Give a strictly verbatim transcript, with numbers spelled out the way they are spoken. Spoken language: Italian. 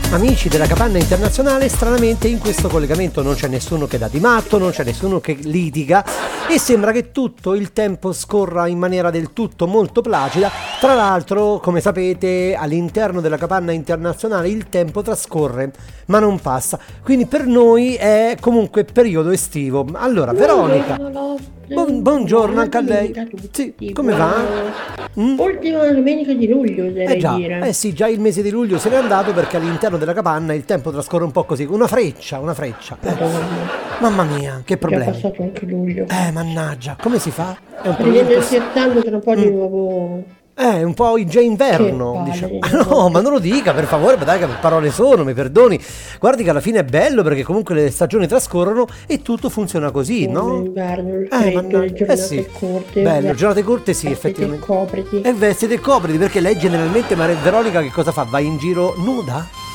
Amici della Capanna Internazionale, stranamente in questo collegamento non c'è nessuno che dà di matto, non c'è nessuno che litiga e sembra che tutto il tempo scorra in maniera del tutto molto placida. Tra l'altro, come sapete, all'interno della Capanna Internazionale il tempo trascorre ma non passa, quindi per noi è comunque periodo estivo. Allora, Veronica, buon- buongiorno anche a lei. Sì, come va? Mm? Ultima domenica di luglio, Eh oserei già, dire. eh sì, già il mese di luglio se n'è andato perché all'interno della capanna il tempo trascorre un po' così, una freccia, una freccia. Eh, Madonna, mamma mia, che già problemi. passato anche luglio. Eh, mannaggia, come si fa? È un po' Riviene il imposs- settanta tra un po' di nuovo. Eh, un po' già inverno, Che palle diciamo. di Ah, nuovo. no, ma non lo dica, per favore, ma dai, che parole sono, mi perdoni. Guardi che alla fine è bello perché comunque le stagioni trascorrono e tutto funziona così, Come no? l'inverno, il Eh, freddo, mannaggia, le giornate eh sì. corte. Bello, beh, giornate corte sì, vestiti e effettivamente. copriti. E vestiti e copriti perché lei generalmente, Maria Veronica, che cosa fa? Va in giro nuda?